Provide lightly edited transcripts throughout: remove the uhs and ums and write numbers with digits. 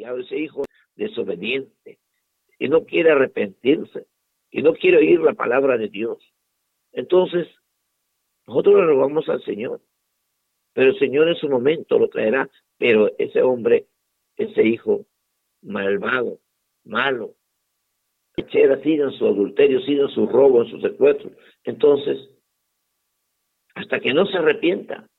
llegado ese hijo desobediente y no quiere arrepentirse y no quiere oír la palabra de Dios. Entonces, nosotros le rogamos al Señor, pero el Señor en su momento lo traerá. Pero ese hombre, ese hijo malvado, malo, sigue en su adulterio, sigue en su robo, en su secuestro. Entonces, hasta que no se arrepienta,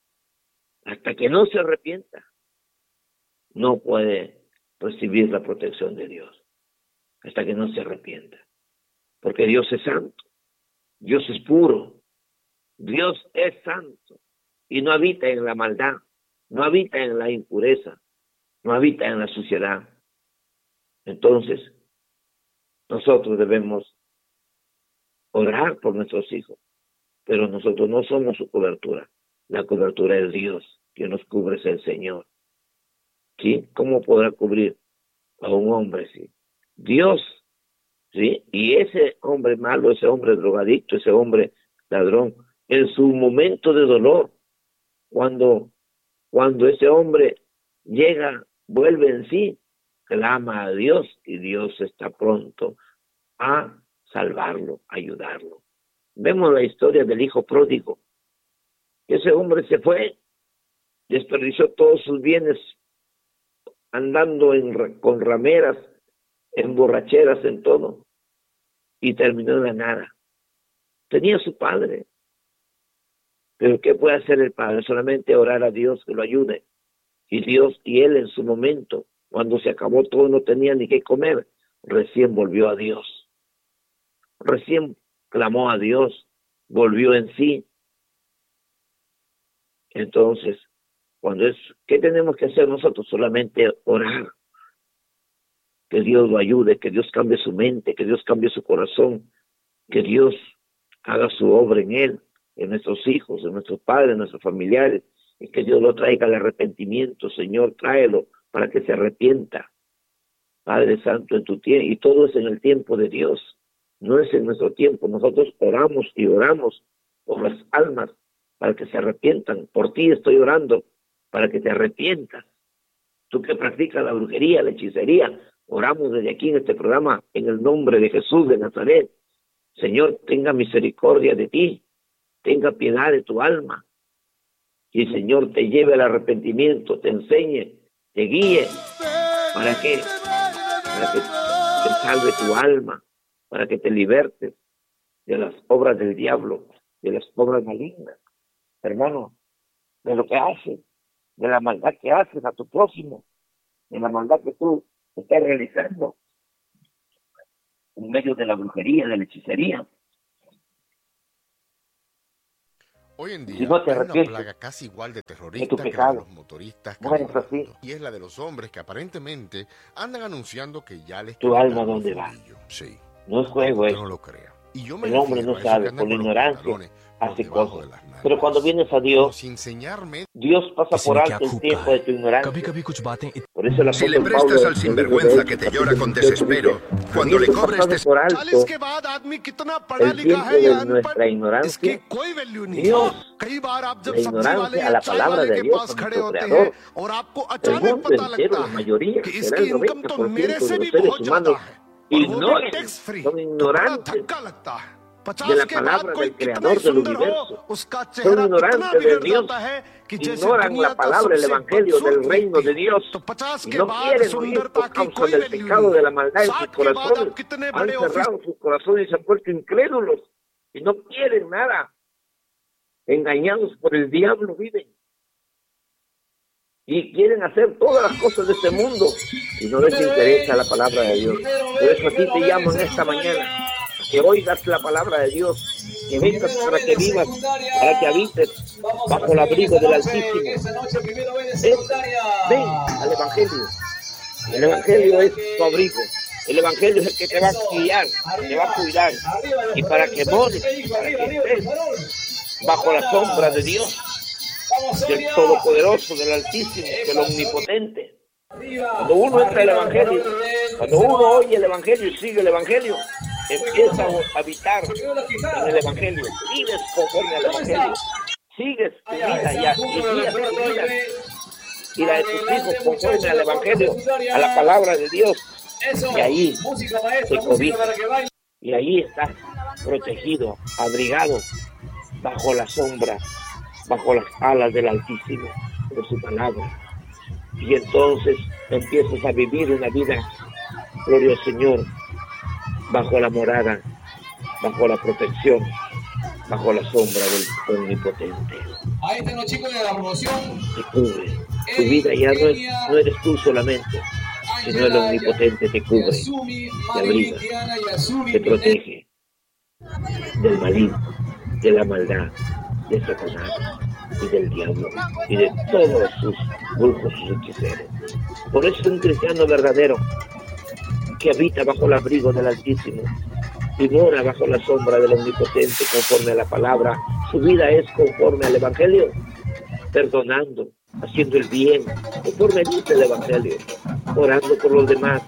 no puede recibir la protección de Dios. Hasta que no se arrepienta. Porque Dios es santo, Dios es puro, Dios es santo y no habita en la maldad, no habita en la impureza, no habita en la suciedad. Entonces, nosotros debemos orar por nuestros hijos, pero nosotros no somos su cobertura. La cobertura es Dios, quien nos cubre es el Señor. ¿Sí? ¿Cómo podrá cubrir a un hombre? ¿Sí? Dios, ¿sí? Y ese hombre malo, ese hombre drogadicto, ese hombre ladrón, en su momento de dolor, cuando ese hombre llega, vuelve en sí, clama a Dios y Dios está pronto a salvarlo, a ayudarlo. Vemos la historia del hijo pródigo. Ese hombre se fue, desperdició todos sus bienes andando con rameras, en borracheras, en todo, y terminó en la nada. Tenía a su padre, pero ¿qué puede hacer el padre? Solamente orar a Dios que lo ayude. Y él en su momento, cuando se acabó todo, no tenía ni qué comer, recién volvió a Dios. Recién clamó a Dios, volvió en sí. Entonces, ¿qué tenemos que hacer nosotros? Solamente orar. Que Dios lo ayude, que Dios cambie su mente, que Dios cambie su corazón, que Dios haga su obra en él, en nuestros hijos, en nuestros padres, en nuestros familiares, y que Dios lo traiga al arrepentimiento. Señor, tráelo para que se arrepienta. Padre Santo, en tu tiempo, y todo es en el tiempo de Dios, no es en nuestro tiempo. Nosotros oramos y oramos por las almas para que se arrepientan. Por ti estoy orando para que te arrepientas. Tú que practicas la brujería, la hechicería, oramos desde aquí en este programa en el nombre de Jesús de Nazaret. Señor, tenga misericordia de ti, tenga piedad de tu alma. Y el Señor te lleve al arrepentimiento, te enseñe, te guíe. ¿Para qué? Para que te salve tu alma, para que te libertes de las obras del diablo, de las obras malignas. Hermano, de lo que haces, de la maldad que haces a tu prójimo, de la maldad que tú estás realizando en medio de la brujería, de la hechicería. Hoy en Si día no te hay una arrepientes plaga casi igual de de terrorista tu que la de pecado, los motoristas mueres caminando, así, y es la de los hombres que aparentemente andan anunciando que ya les tu alma quitaron los dónde va. fundillos. Sí, No es juego usted no eso. lo crea. Y yo me El hombre refiero no a esos sabe, que por andan la con los ignorancia pantalones por hace debajo cosas. de las nalgas. Pero cuando vienes a Como Dios, sin enseñarme. Dios pasa किसी por ने क्या alto el खूब tiempo कहा de है, tu ignorancia. कभी-कभी कुछ बातें Por eso el Si le apóstol prestas Pablo al en el libro de sinvergüenza Hechos, que te llora capítulo con 18, desespero, dice, cuando le habiendo cobres pasado por alto el tiempo de nuestra ignorancia, Dios, la ignorancia a la palabra de Dios, a nuestro Creador, el mundo entero, la mayoría, será el 90% de los seres humanos ignoran, son ignorantes de la palabra del Creador del universo, son ignorantes de Dios, ignoran la palabra, el Evangelio del reino de Dios, y no quieren oír por causa del pecado, de la maldad en sus corazones. Han cerrado sus corazones y se han vuelto incrédulos, y no quieren nada. Engañados por el diablo viven, y quieren hacer todas las cosas de este mundo, y no les interesa la palabra de Dios. Por eso a ti te llamo en esta mañana, que oigas la palabra de Dios, que vengas para que vivas, para que habites bajo el abrigo del Altísimo. Ven al Evangelio. El Evangelio es tu abrigo. El Evangelio es el que te va a guiar, te va a cuidar. Y para que mores, para que estés bajo la sombra de Dios, del Todopoderoso, del Altísimo, del Omnipotente. Cuando uno entra al Evangelio, cuando uno oye el Evangelio y sigue el Evangelio, empieza a habitar en el Evangelio. Vives conforme al Evangelio. Sigues tu vida y guías tu vida y la de tus hijos conforme al Evangelio, a la palabra de Dios. Y ahí te cobijas. Y ahí estás protegido, abrigado, bajo la sombra, bajo las alas del Altísimo, por su palabra. Y entonces empiezas a vivir una vida, gloria al Señor, bajo la morada, bajo la protección, bajo la sombra del Omnipotente. Ahí están los chicos de la promoción. Te cubre. Tu vida ya no eres tú solamente, sino el Omnipotente te cubre, te abriga, te protege del maligno, de la maldad, de Satanás y del diablo y de todos sus brujos, sus hechiceros. Por eso un cristiano verdadero que habita bajo el abrigo del Altísimo y mora bajo la sombra del Omnipotente conforme a la palabra, su vida es conforme al Evangelio, perdonando, haciendo el bien, conforme dice el Evangelio, orando por los demás,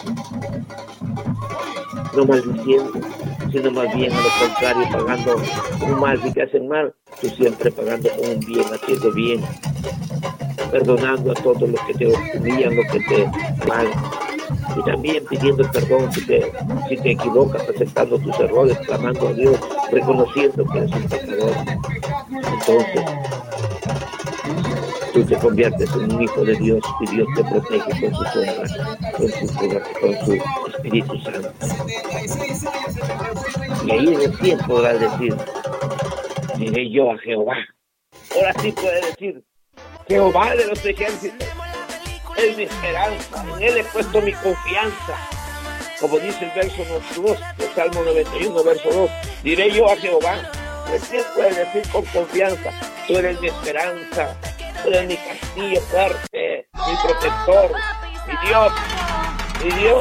no maldiciendo, sino más bien a lo contrario, pagando un mal. Si te hacen mal, tú siempre pagando con un bien, haciendo bien, perdonando a todos los que te humillan, los que te mal, y también pidiendo perdón si te equivocas, aceptando tus errores, clamando a Dios, reconociendo que eres un pecador. Entonces tú te conviertes en un hijo de Dios y Dios te protege con su sombra, con su Espíritu Santo. Y ahí recién podrás decir, diré yo a Jehová. Ahora sí puede decir, Jehová de los ejércitos es mi esperanza, en Él he puesto mi confianza. Como dice el verso 2, el Salmo 91, verso 2, diré yo a Jehová. Recién puede decir con confianza, tú eres mi esperanza, tú eres mi castillo fuerte, mi protector, mi Dios, mi Dios.